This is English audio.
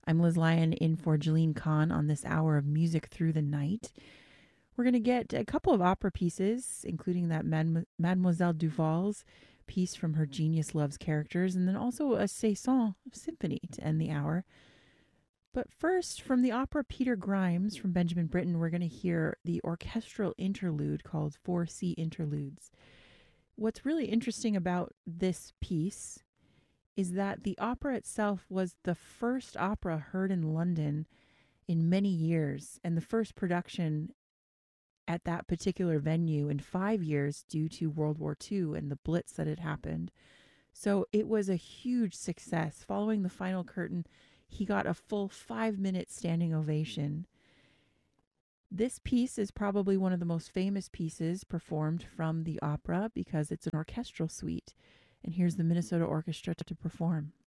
I'm Liz Lyon in for Jeline Kahn on this hour of music through the night. We're going to get a couple of opera pieces, including that Mademoiselle Duval's piece from her Genius Loves Characters, and then also a Saison symphony to end the hour. But first, from the opera Peter Grimes from Benjamin Britten, we're going to hear the orchestral interlude called 4 Interludes. What's really interesting about this piece is that the opera itself was the first opera heard in London in many years, and the first production at that particular venue in 5 years due to World War II and the Blitz that had happened. So it was a huge success. Following the final curtain, he got a full 5-minute standing ovation. This piece is probably one of the most famous pieces performed from the opera because it's an orchestral suite. And here's the Minnesota Orchestra to perform.